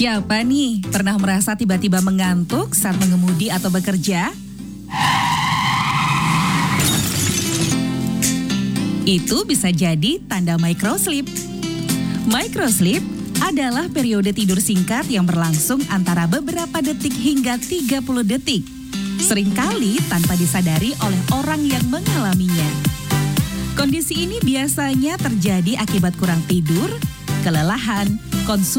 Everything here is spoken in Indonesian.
Siapa nih pernah merasa tiba-tiba mengantuk saat mengemudi atau bekerja? Itu bisa jadi tanda microsleep. Microsleep adalah periode tidur singkat yang berlangsung antara beberapa detik hingga 30 detik. Seringkali tanpa disadari oleh orang yang mengalaminya. Kondisi ini biasanya terjadi akibat kurang tidur, kelelahan, konsumsi